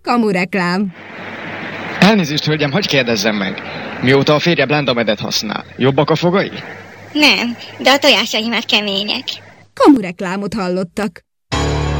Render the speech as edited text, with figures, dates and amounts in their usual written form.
Kamureklám. Elnézést, hölgyem, hagyj kérdezzem meg. Mióta a férje blándamedet használ, jobbak a fogai? Nem, de a tojásaimat kemények. Kamureklámot hallottak.